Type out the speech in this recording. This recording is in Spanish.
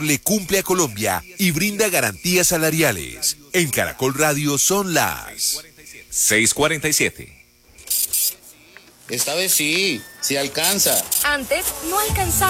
le cumple a Colombia y brinda garantías salariales. En Caracol Radio son las 6:47. Esta vez sí alcanza. Antes no alcanzaba.